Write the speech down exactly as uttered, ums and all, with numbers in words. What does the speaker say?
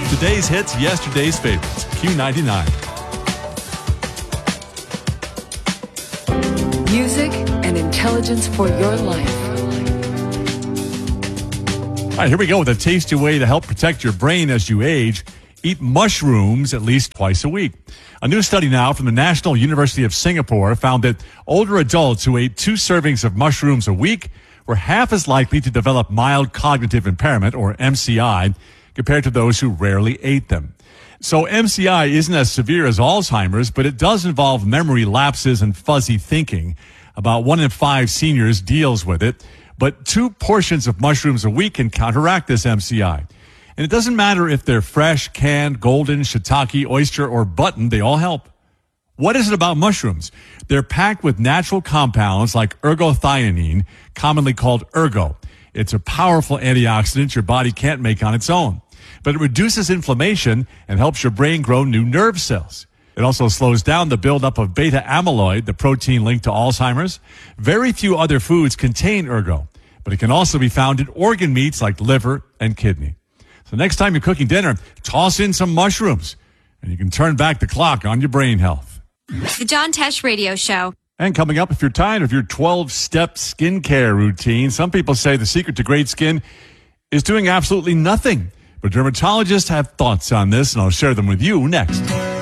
Today's hits, yesterday's favorites. Q ninety-nine. Music and intelligence for your life. All right, here we go with a tasty way to help protect your brain as you age. Eat mushrooms at least twice a week. A new study now from the National University of Singapore found that older adults who ate two servings of mushrooms a week were half as likely to develop mild cognitive impairment, or M C I, compared to those who rarely ate them. So M C I isn't as severe as Alzheimer's, but it does involve memory lapses and fuzzy thinking. About one in five seniors deals with it, but two portions of mushrooms a week can counteract this M C I. And it doesn't matter if they're fresh, canned, golden, shiitake, oyster, or button, they all help. What is it about mushrooms? They're packed with natural compounds like ergothioneine, commonly called ergo. It's a powerful antioxidant your body can't make on its own. But it reduces inflammation and helps your brain grow new nerve cells. It also slows down the buildup of beta amyloid, the protein linked to Alzheimer's. Very few other foods contain ergo, but it can also be found in organ meats like liver and kidney. So next time you're cooking dinner, toss in some mushrooms, and you can turn back the clock on your brain health. The John Tesh Radio Show. And coming up, if you're tired of your twelve-step skincare routine, some people say the secret to great skin is doing absolutely nothing. But dermatologists have thoughts on this, and I'll share them with you next.